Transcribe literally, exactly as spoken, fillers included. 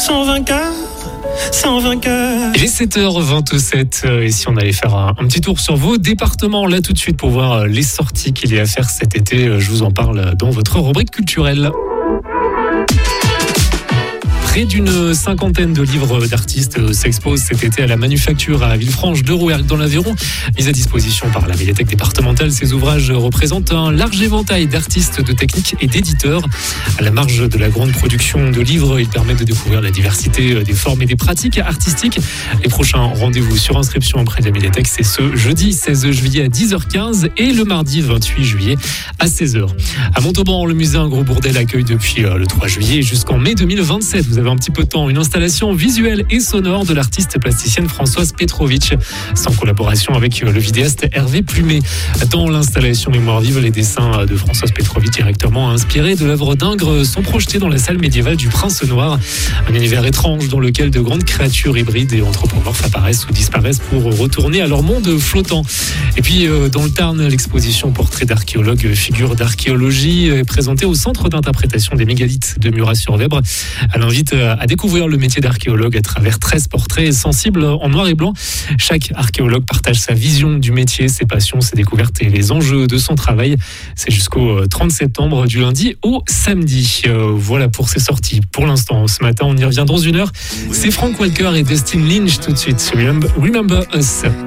sans vainqueur, sans vainqueur. Il est sept heures vingt-sept et si on allait faire un, un petit tour sur vos départements là tout de suite pour voir les sorties qu'il y a à faire cet été, je vous en parle dans votre rubrique culturelle. Près d'une cinquantaine de livres d'artistes s'exposent cet été à la Manufacture à Villefranche de Rouergue dans l'Aveyron. Mis à disposition par la médiathèque départementale, ces ouvrages représentent un large éventail d'artistes, de techniques et d'éditeurs. À la marge de la grande production de livres, ils permettent de découvrir la diversité des formes et des pratiques artistiques. Les prochains rendez-vous sur inscription auprès de la médiathèque, c'est ce jeudi seize juillet à dix heures quinze et le mardi vingt-huit juillet à seize heures. À Montauban, le musée Un Gros Bourdel accueille depuis le trois juillet jusqu'en mai deux mille vingt-sept. Vous avez un petit peu de temps, une installation visuelle et sonore de l'artiste plasticienne Françoise Petrovitch, en collaboration avec le vidéaste Hervé Plumet. Dans l'installation Mémoire vive, les dessins de Françoise Petrovitch, directement inspirés de l'œuvre d'Ingres, sont projetés dans la salle médiévale du Prince Noir. Un univers étrange dans lequel de grandes créatures hybrides et anthropomorphes apparaissent ou disparaissent pour retourner à leur monde flottant. Et puis dans le Tarn, l'exposition Portrait d'archéologue, figure d'archéologie est présentée au Centre d'interprétation des mégalithes de Murat-sur-Vèbre. Elle invite à découvrir le métier d'archéologue à travers treize portraits sensibles en noir et blanc. Chaque archéologue partage sa vision du métier, ses passions, ses découvertes et les enjeux de son travail. C'est jusqu'au trente septembre, du lundi au samedi. Euh, voilà pour ces sorties. Pour l'instant, ce matin, on y revient dans une heure. C'est Frank Walker et Dustin Lynch tout de suite. Remember, Remember Us.